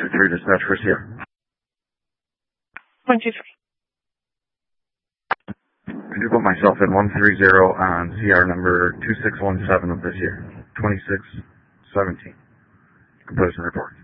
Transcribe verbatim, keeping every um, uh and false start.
two three dispatch for Sierra. one two three. Could you put myself in one three zero on C R number two six one seven of this year, twenty-six seventeen. Completion report.